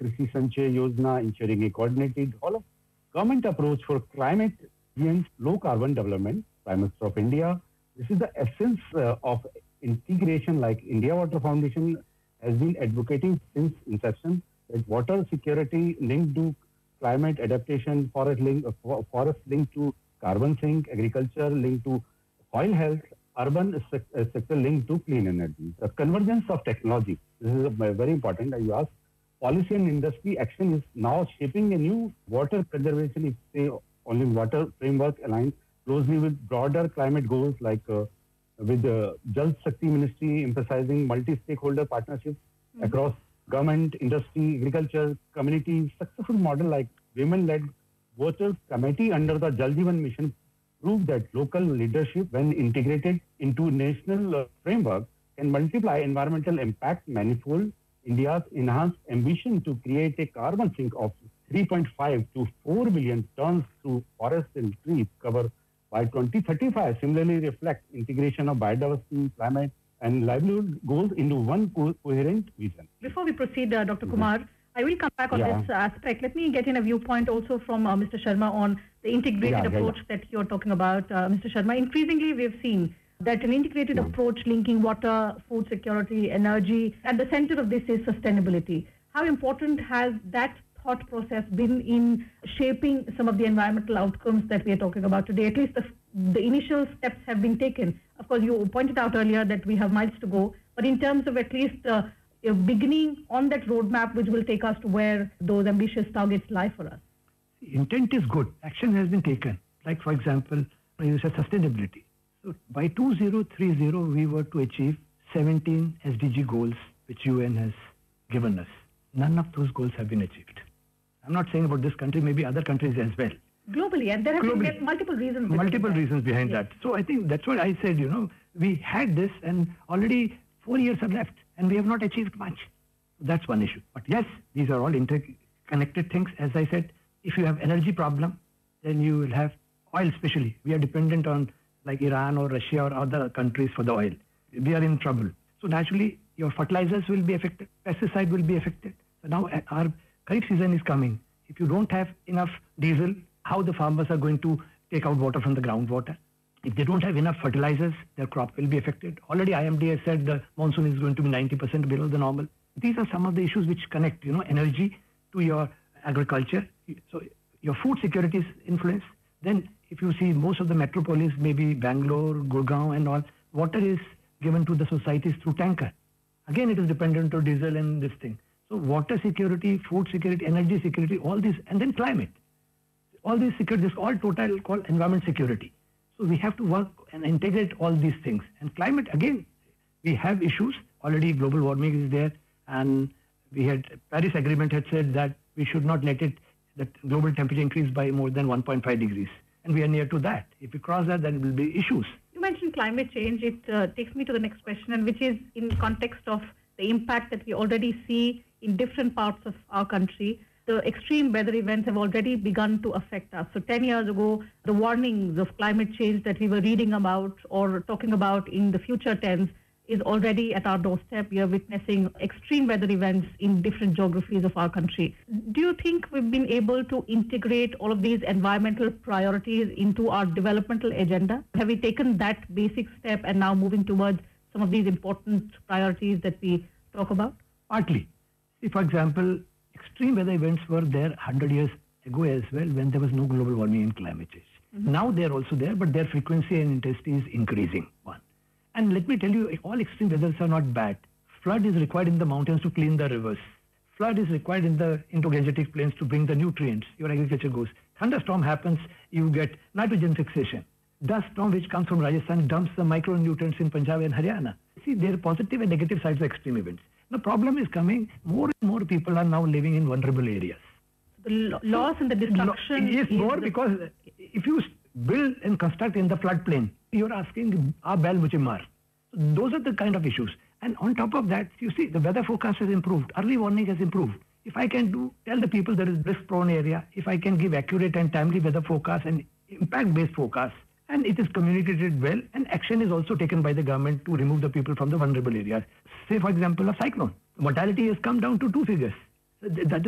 Krishi Sanchay Yojana, ensuring a coordinated all of government approach for climate and low carbon development. Prime Minister of India. This is the essence of integration, like India Water Foundation has been advocating since inception, that water security linked to climate adaptation, forest linked to carbon sink, agriculture linked to soil health, urban sector linked to clean energy. The convergence of technology, this is very important. You asked, policy and industry action is now shaping a new water conservation, if say only water framework aligned closely with broader climate goals, like with the Jal Shakti Ministry emphasizing multi-stakeholder partnerships across government, industry, agriculture, communities. Successful model like women-led water committee under the Jal Jeevan Mission proved that local leadership, when integrated into national framework, can multiply environmental impact manifold. India's enhanced ambition to create a carbon sink of 3.5 to 4 billion tons through forest and tree cover by 2035 similarly reflects integration of biodiversity, climate, and livelihood goals into one coherent vision. Before we proceed, Dr. Kumar, I will come back on this aspect. Let me get in a viewpoint also from Mr. Sharma on the integrated approach that you're talking about, Mr. Sharma. Increasingly, we've seen that an integrated approach linking water, food security, energy, at the center of this is sustainability. How important has that thought process been in shaping some of the environmental outcomes that we are talking about today? At least the initial steps have been taken. Of course, you pointed out earlier that we have miles to go, but in terms of at least beginning on that roadmap which will take us to where those ambitious targets lie for us. Intent is good. Action has been taken. Like, for example, you said sustainability. So by 2030, we were to achieve 17 SDG goals which UN has given us. None of those goals have been achieved. I'm not saying about this country, maybe other countries as well. Globally, and there have been multiple reasons. Multiple reasons behind that. So I think that's what I said, we had this and already 4 years are left and we have not achieved much. That's one issue. But yes, these are all interconnected things. As I said, if you have energy problem, then you will have oil especially. We are dependent on like Iran or Russia or other countries for the oil. We are in trouble. So naturally, your fertilizers will be affected, pesticide will be affected. So now our Kharif season is coming. If you don't have enough diesel, how the farmers are going to take out water from the groundwater? If they don't have enough fertilizers, their crop will be affected. Already IMD has said the monsoon is going to be 90% below the normal. These are some of the issues which connect, energy to your agriculture. So your food security is influenced. Then if you see most of the metropolis, maybe Bangalore, Gurgaon and all, water is given to the societies through tanker. Again, it is dependent on diesel and this thing. So water security, food security, energy security, all this, and then climate. All these security, this all total called environment security. So we have to work and integrate all these things. And climate, again, we have issues. Already global warming is there. And Paris Agreement had said that we should not let that global temperature increase by more than 1.5 degrees. And we are near to that. If we cross that, then there will be issues. You mentioned climate change. It takes me to the next question, and which is in context of the impact that we already see in different parts of our country. The extreme weather events have already begun to affect us. So 10 years ago, the warnings of climate change that we were reading about or talking about in the future tense is already at our doorstep. We are witnessing extreme weather events in different geographies of our country. Do you think we've been able to integrate all of these environmental priorities into our developmental agenda? Have we taken that basic step and now moving towards some of these important priorities that we talk about? Partly. See, for example, extreme weather events were there 100 years ago as well when there was no global warming and climate change. Now they are also there, but their frequency and intensity is increasing. One. And let me tell you, all extreme weathers are not bad. Flood is required in the mountains to clean the rivers. Flood is required in the Indo-Gangetic plains to bring the nutrients. Your agriculture goes. Thunderstorm happens, you get nitrogen fixation. Dust storm which comes from Rajasthan dumps the micronutrients in Punjab and Haryana. See, there are positive and negative sides of extreme events. The problem is coming, more and more people are now living in vulnerable areas. The loss and the destruction is more because if you build and construct in the floodplain, you're asking, bel mujhe maar. Those are the kind of issues. And on top of that, you see, the weather forecast has improved. Early warning has improved. If I can tell the people there is risk-prone area, if I can give accurate and timely weather forecast and impact-based forecast, and it is communicated well, and action is also taken by the government to remove the people from the vulnerable areas. Say, for example, a cyclone. Mortality has come down to 2 figures. That